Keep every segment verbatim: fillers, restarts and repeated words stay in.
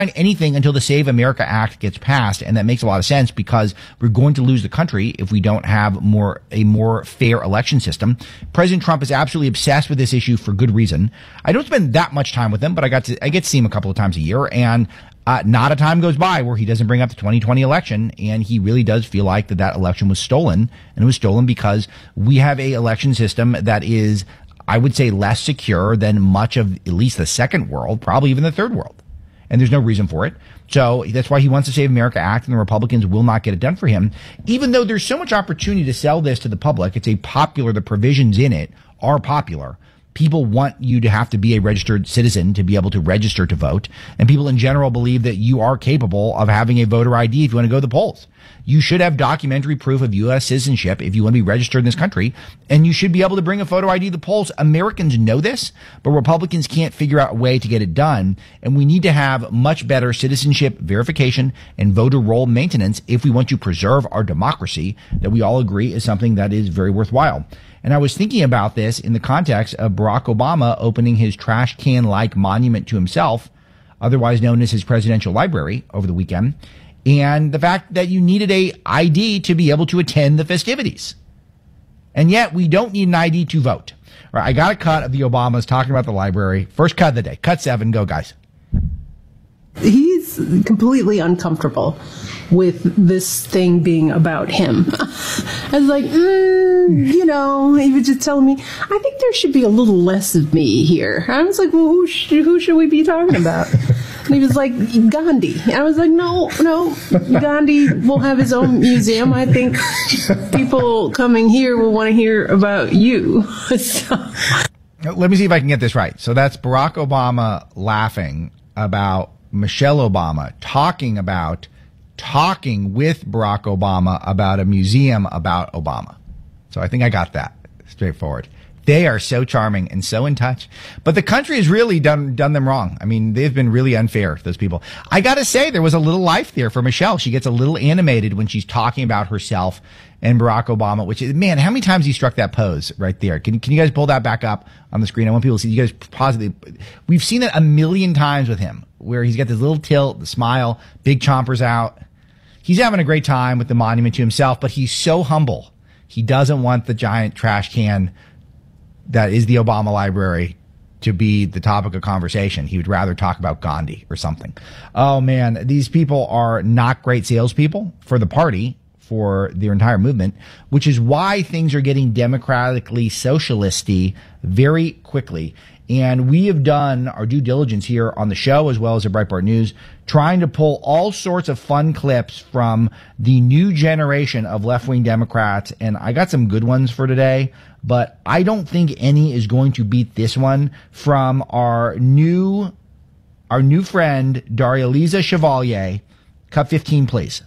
anything until the Save America Act gets passed, and that makes a lot of sense because we're going to lose the country if we don't have more a more fair election system. President Trump is absolutely obsessed with this issue for good reason. I don't spend that much time with him, but I got to I get to see him a couple of times a year, and uh, not a time goes by where he doesn't bring up the twenty twenty election, and he really does feel like that that election was stolen, and it was stolen because we have a election system that is, I would say, less secure than much of at least the second world, probably even the third world. And there's no reason for it. So that's why he wants to Save America Act, and the Republicans will not get it done for him, even though there's so much opportunity to sell this to the public. It's a popular, the provisions in it are popular. People want you to have to be a registered citizen to be able to register to vote. And people in general believe that you are capable of having a voter I D if you want to go to the polls. You should have documentary proof of U S citizenship if you want to be registered in this country. And you should be able to bring a photo I D to the polls. Americans know this, but Republicans can't figure out a way to get it done. And we need to have much better citizenship verification and voter roll maintenance if we want to preserve our democracy that we all agree is something that is very worthwhile. And I was thinking about this in the context of Barack Obama opening his trash can-like monument to himself, otherwise known as his presidential library, over the weekend, and the fact that you needed a I D to be able to attend the festivities. And yet we don't need an I D to vote. All right, I got a cut of the Obamas talking about the library. First cut of the day. Cut seven. Go, guys. He's completely uncomfortable with this thing being about him. I was like, mm, you know, he was just telling me, I think there should be a little less of me here. I was like, well, who, sh- who should we be talking about? And he was like, Gandhi. I was like, no, no, Gandhi will have his own museum. I think people coming here will want to hear about you. So. Let me see if I can get this right. So that's Barack Obama laughing about Michelle Obama talking about talking with Barack Obama about a museum about Obama. So I think I got that straightforward. They are so charming and so in touch, but the country has really done done them wrong. I mean, they've been really unfair, those people. I got to say, there was a little life there for Michelle. She gets a little animated when she's talking about herself and Barack Obama, which is, man, how many times he struck that pose right there? Can, can you guys pull that back up on the screen? I want people to see. You guys positively. We've seen it a million times with him, where he's got this little tilt, the smile, big chompers out. He's having a great time with the monument to himself, but he's so humble. He doesn't want the giant trash can that is the Obama library to be the topic of conversation. He would rather talk about Gandhi or something. Oh, man, these people are not great salespeople for the party, for their entire movement, which is why things are getting democratically socialisty very quickly. And we have done our due diligence here on the show, as well as at Breitbart News, trying to pull all sorts of fun clips from the new generation of left-wing Democrats. And I got some good ones for today, but I don't think any is going to beat this one from our new, our new friend, Daria-Liza Chevalier. Cut fifteen, please.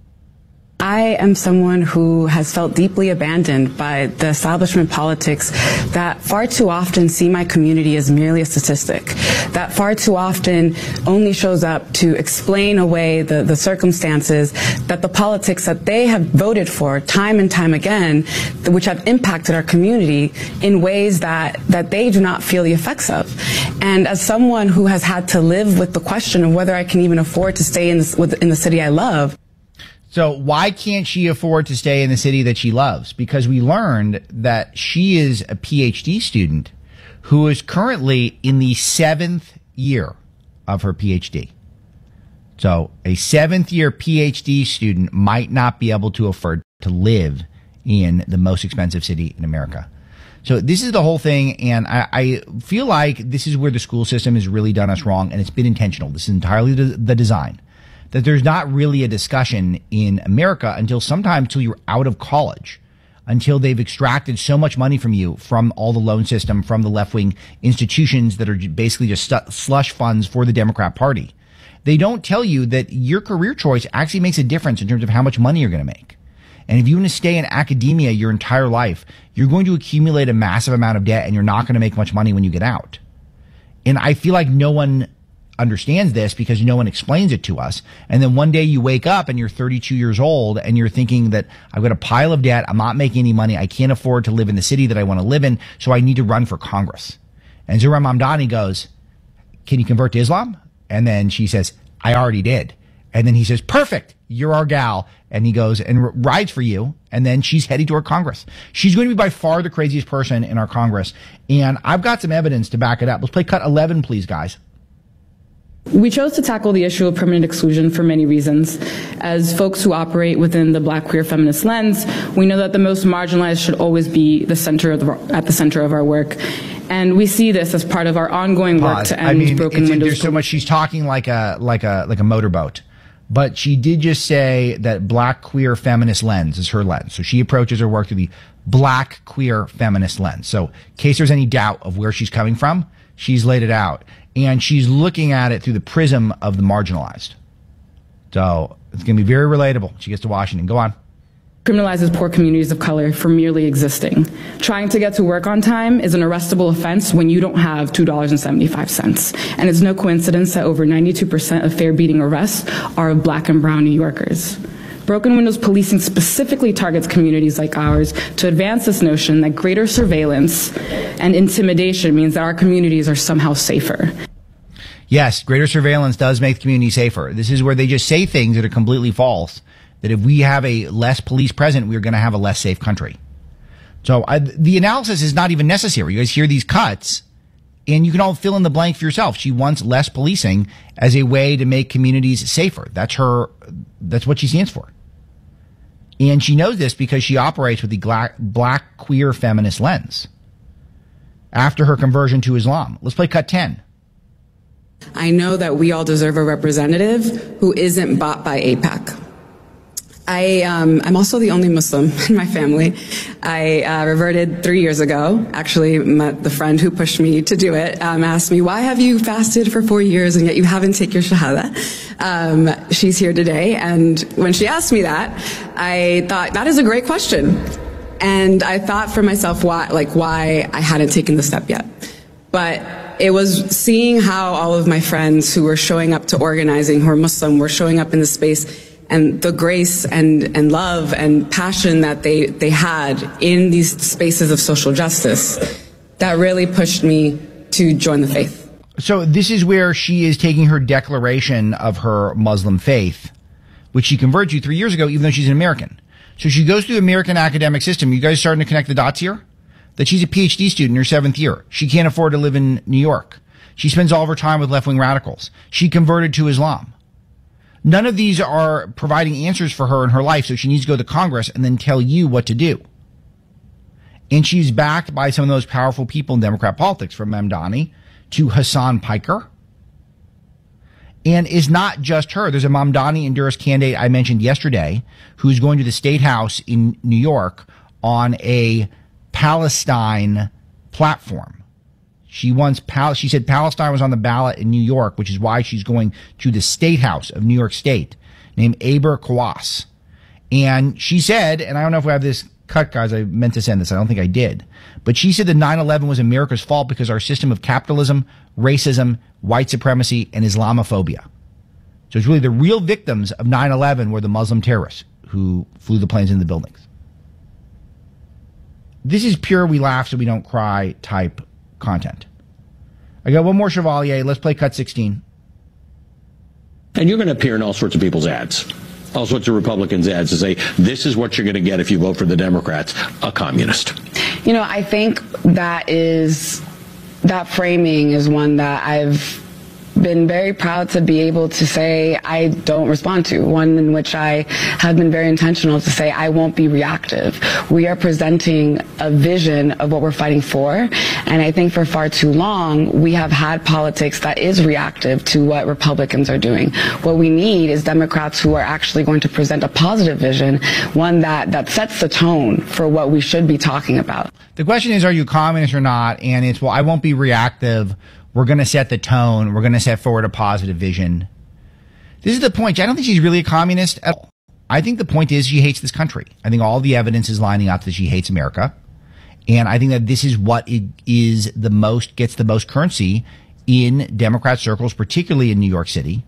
I am someone who has felt deeply abandoned by the establishment politics that far too often see my community as merely a statistic, that far too often only shows up to explain away the, the circumstances, that the politics that they have voted for time and time again, which have impacted our community in ways that, that they do not feel the effects of. And as someone who has had to live with the question of whether I can even afford to stay in, this, in the city I love, so why can't she afford to stay in the city that she loves? Because we learned that she is a P H D student who is currently in the seventh year of her P H D. So a seventh year P H D student might not be able to afford to live in the most expensive city in America. So this is the whole thing, and I, I feel like this is where the school system has really done us wrong, and it's been intentional. This is entirely the, the design. That there's not really a discussion in America until sometime until you're out of college, until they've extracted so much money from you from all the loan system, from the left-wing institutions that are basically just slush funds for the Democrat Party. They don't tell you that your career choice actually makes a difference in terms of how much money you're going to make. And if you want to stay in academia your entire life, you're going to accumulate a massive amount of debt and you're not going to make much money when you get out. And I feel like no one understands this because no one explains it to us. And then one day you wake up and you're thirty-two years old and you're thinking that I've got a pile of debt. I'm not making any money. I can't afford to live in the city that I want to live in. So I need to run for Congress. And Zohran Mamdani goes, can you convert to Islam? And then she says, I already did. And then he says, perfect, you're our gal. And he goes and r- rides for you. And then she's heading toward Congress. She's going to be by far the craziest person in our Congress. And I've got some evidence to back it up. Let's play cut eleven, please, guys. We chose to tackle the issue of permanent exclusion for many reasons. As folks who operate within the Black queer feminist lens, we know that the most marginalized should always be the center of the, at the center of our work. And we see this as part of our ongoing work Pause. to end I mean, broken it's, windows. There's so much. She's talking like a like a like a motorboat, but she did just say that Black queer feminist lens is her lens. So she approaches her work through the Black queer feminist lens. So in case there's any doubt of where she's coming from, she's laid it out, and she's looking at it through the prism of the marginalized. So it's going to be very relatable. She gets to Washington. Go on. Criminalizes poor communities of color for merely existing. Trying to get to work on time is an arrestable offense when you don't have two dollars and seventy-five cents. And it's no coincidence that over ninety-two percent of fare-beating arrests are of Black and brown New Yorkers. Broken windows policing specifically targets communities like ours to advance this notion that greater surveillance and intimidation means that our communities are somehow safer. Yes, greater surveillance does make the community safer. This is where they just say things that are completely false. That if we have a less police present, we're going to have a less safe country. So I, the analysis is not even necessary. You guys hear these cuts, and you can all fill in the blank for yourself. She wants less policing as a way to make communities safer. That's her. That's what she stands for. And she knows this because she operates with the black, black queer feminist lens after her conversion to Islam. Let's play cut ten. I know that we all deserve a representative who isn't bought by AIPAC. I, um, I'm also the only Muslim in my family. I uh, reverted three years ago. Actually, my, the friend who pushed me to do it um, asked me, why have you fasted for four years and yet you haven't taken your shahada? Um, she's here today, and when she asked me that, I thought, that is a great question. And I thought for myself, why, like, why I hadn't taken the step yet. But it was seeing how all of my friends who were showing up to organizing, who are Muslim, were showing up in the space, and the grace and, and love and passion that they, they had in these spaces of social justice, that really pushed me to join the faith. So this is where she is taking her declaration of her Muslim faith, which she converted to three years ago, even though she's an American. So she goes through the American academic system. You guys starting to connect the dots here? That she's a P H D student in her seventh year. She can't afford to live in New York. She spends all of her time with left-wing radicals. She converted to Islam. None of these are providing answers for her in her life, so she needs to go to Congress and then tell you what to do. And she's backed by some of those powerful people in Democrat politics, from Mamdani to Hassan Piker. And it's not just her. There's a Mamdani Honduras candidate I mentioned yesterday who's going to the State House in New York on a Palestine platform. She wants Pal- she said Palestine was on the ballot in New York, which is why she's going to the State House of New York State, named Aber Kawas. And she said, and I don't know if we have this cut, guys, I meant to send this, I don't think I did, but she said that nine eleven was America's fault because our system of capitalism, racism, white supremacy, and Islamophobia. So it's really the real victims of nine eleven were the Muslim terrorists who flew the planes into the buildings. This is pure we laugh so we don't cry type content. I got one more Chevalier. Let's play cut sixteen. And you're going to appear in all sorts of people's ads, all sorts of Republicans' ads to say, this is what you're going to get if you vote for the Democrats, a communist. You know, I think that is, that framing is one that I've been very proud to be able to say I don't respond to, one in which I have been very intentional to say I won't be reactive. We are presenting a vision of what we're fighting for, and I think for far too long we have had politics that is reactive to what Republicans are doing. What we need is Democrats who are actually going to present a positive vision, one that, that sets the tone for what we should be talking about. The question is, are you communist or not? And it's, well, I won't be reactive. We're going to set the tone. We're going to set forward a positive vision. This is the point. I don't think she's really a communist at all. I think the point is she hates this country. I think all the evidence is lining up that she hates America. And I think that this is what it is the most, gets the most currency in Democrat circles, particularly in New York City,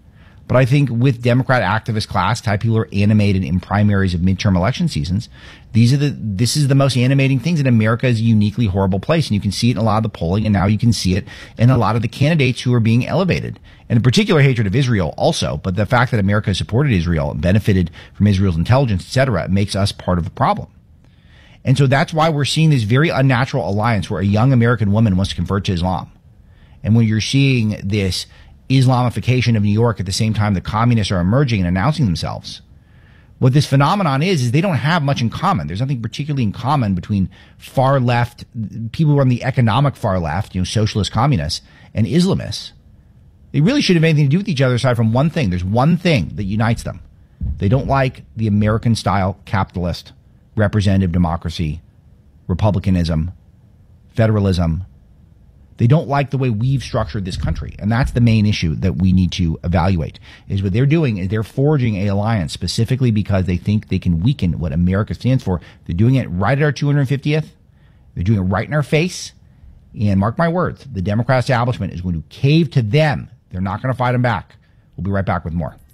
But I think with Democrat activist class, type people are animated in primaries of midterm election seasons. These are the, this is the most animating things. And America is a uniquely horrible place. And you can see it in a lot of the polling. And now you can see it in a lot of the candidates who are being elevated. And in particular, hatred of Israel also. But the fact that America has supported Israel and benefited from Israel's intelligence, et cetera, makes us part of the problem. And so that's why we're seeing this very unnatural alliance where a young American woman wants to convert to Islam. And when you're seeing this Islamification of New York at the same time the communists are emerging and announcing themselves, what this phenomenon is, is they don't have much in common. There's nothing particularly in common between far left, people who are on the economic far left, you know, socialist communists, and Islamists. They really shouldn't have anything to do with each other aside from one thing. There's one thing that unites them. They don't like the American-style capitalist representative democracy, republicanism, federalism. They don't like the way we've structured this country. And that's the main issue that we need to evaluate, is what they're doing is they're forging a alliance specifically because they think they can weaken what America stands for. They're doing it right at our two hundred fiftieth. They're doing it right in our face. And mark my words, the Democrat establishment is going to cave to them. They're not going to fight them back. We'll be right back with more.